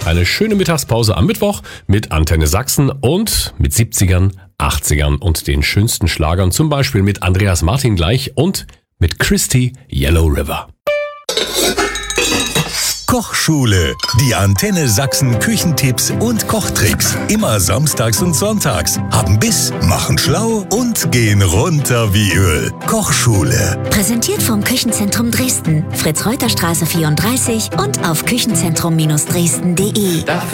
Eine schöne Mittagspause am Mittwoch mit Antenne Sachsen und mit 70ern, 80ern und den schönsten Schlagern, zum Beispiel mit Andreas Martin gleich und mit Christy Yellow River. Kochschule. Die Antenne Sachsen Küchentipps und Kochtricks. Immer samstags und sonntags. Haben Biss, machen schlau und gehen runter wie Öl. Kochschule. Präsentiert vom Küchenzentrum Dresden. Fritz-Reuter-Straße 34 und auf küchenzentrum-dresden.de.